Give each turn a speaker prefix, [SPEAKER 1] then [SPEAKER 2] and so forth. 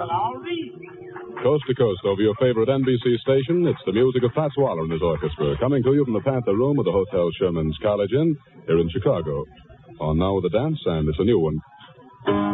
[SPEAKER 1] Well, I'll read.
[SPEAKER 2] Coast to coast over your favorite NBC station, it's the music of Fats Waller and his orchestra, coming to you from the Panther Room of the Hotel Sherman's College Inn here in Chicago. On Now with a Dance, and it's a new one.